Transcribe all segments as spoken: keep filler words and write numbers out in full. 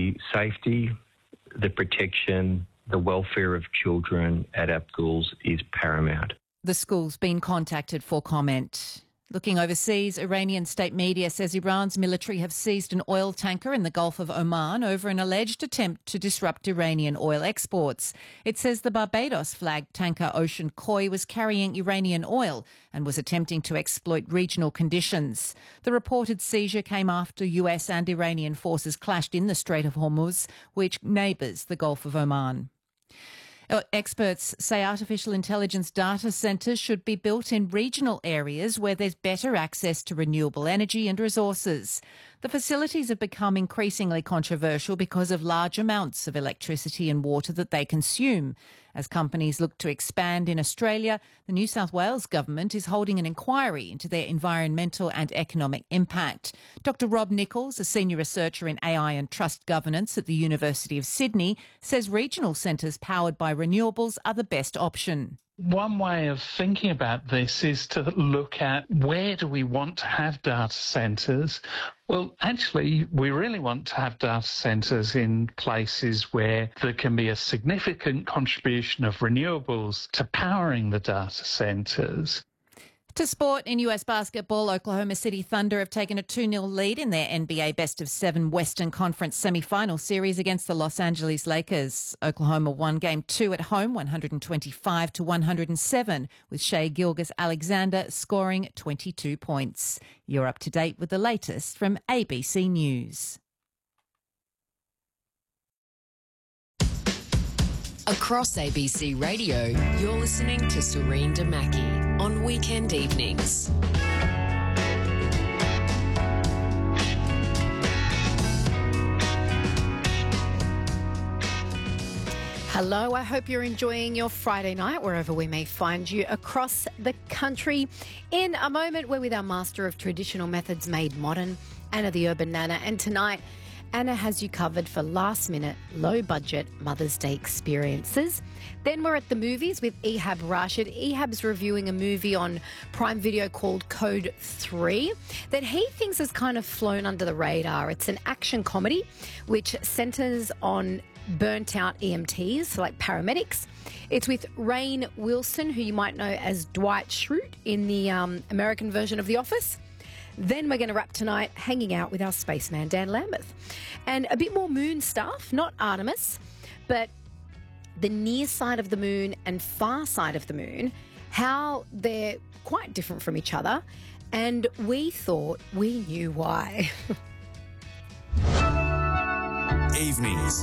the safety, the protection, the welfare of children at our schools is paramount. The school's been contacted for comment. Looking overseas, Iranian state media says Iran's military have seized an oil tanker in the Gulf of Oman over an alleged attempt to disrupt Iranian oil exports. It says the Barbados-flagged tanker Ocean Koi was carrying Iranian oil and was attempting to exploit regional conditions. The reported seizure came after U S and Iranian forces clashed in the Strait of Hormuz, which neighbours the Gulf of Oman. Experts say artificial intelligence data centres should be built in regional areas where there's better access to renewable energy and resources. The facilities have become increasingly controversial because of large amounts of electricity and water that they consume. As companies look to expand in Australia, the New South Wales government is holding an inquiry into their environmental and economic impact. Doctor Rob Nichols, a senior researcher in A I and trust governance at the University of Sydney, says regional centres powered by renewables are the best option. One way of thinking about this is to look at where do we want to have data centres? Well, actually, we really want to have data centres in places where there can be a significant contribution of renewables to powering the data centres. To sport, in U S basketball, Oklahoma City Thunder have taken a two nil lead in their N B A Best of Seven Western Conference semi-final series against the Los Angeles Lakers. Oklahoma won Game two at home, one twenty-five to one oh seven, with Shai Gilgeous-Alexander scoring twenty-two points. You're up to date with the latest from A B C News. Across A B C Radio, you're listening to Serene Damaki on weekend evenings. Hello, I hope you're enjoying your Friday night wherever we may find you across the country. In a moment, we're with our master of traditional methods made modern, Anna the Urban Nana, and tonight Anna has you covered for last-minute, low-budget Mother's Day experiences. Then we're at the movies with Ehab Rashid. Ehab's reviewing a movie on Prime Video called Code three that he thinks has kind of flown under the radar. It's an action comedy which centres on burnt-out E M Ts, so like paramedics. It's with Rainn Wilson, who you might know as Dwight Schrute in the um, American version of The Office. Then we're going to wrap tonight hanging out with our spaceman, Dan Lambeth. And a bit more moon stuff, not Artemis, but the near side of the moon and far side of the moon, how they're quite different from each other. And we thought we knew why. Evenings.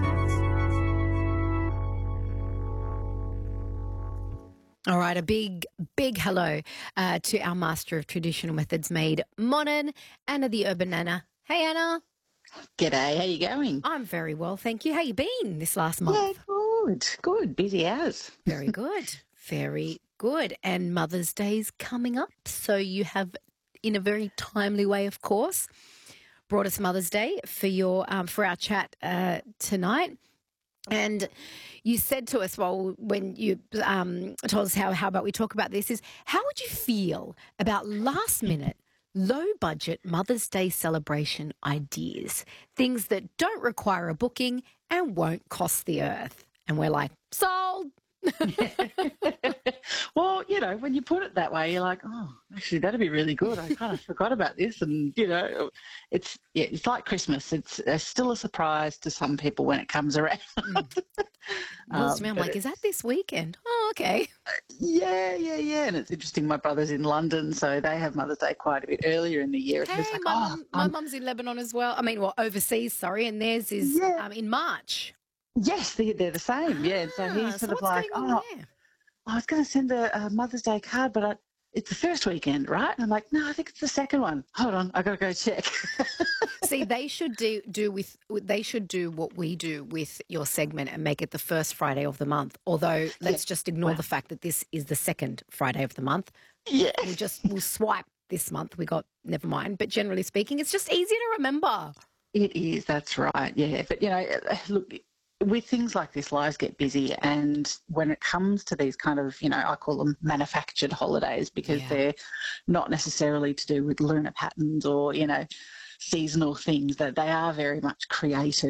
All right, a big, big hello uh, to our master of traditional methods made modern, Anna the Urban Nana. Hey, Anna. G'day, how you going? I'm very well, thank you. How you been this last month? Yeah, good, good. Busy hours. Very good, very good. And Mother's Day's coming up, so you have, in a very timely way, of course, brought us Mother's Day for your um, for our chat uh, tonight. And you said to us, well, when you um, told us how, how about we talk about this, is how would you feel about last-minute, low-budget Mother's Day celebration ideas, things that don't require a booking and won't cost the earth? And we're like, sold. Well, you know, when you put it that way, you're like, oh, actually, that'd be really good. I kind of forgot about this. And, you know, it's yeah, it's like Christmas. It's uh, still a surprise to some people when it comes around. Mm. Well, um, I'm like, is that this weekend? Oh, okay. Yeah, yeah, yeah. And it's interesting. My brother's in London, so they have Mother's Day quite a bit earlier in the year. Hey, it's like, my, oh, mum, my mum's in Lebanon as well. I mean, well, overseas, sorry, and theirs is yeah. um, in March. Yes, they, they're the same. Yeah, and so he's Ah, sort so of what's like, going on oh, there? I was going to send a, a Mother's Day card, but I, it's the first weekend, right? And I'm like, no, I think it's the second one. Hold on, I got to go check. See, they should do, do with they should do what we do with your segment and make it the first Friday of the month. Although, let's yeah. just ignore wow. the fact that this is the second Friday of the month. Yeah, we'll just we'll swipe this month. We got never mind. But generally speaking, it's just easier to remember. It is. That's right. Yeah, but you know, look. With things like this, lives get busy, and when it comes to these kind of, you know, I call them manufactured holidays because yeah. they're not necessarily to do with lunar patterns or, you know, seasonal things, that they are very much created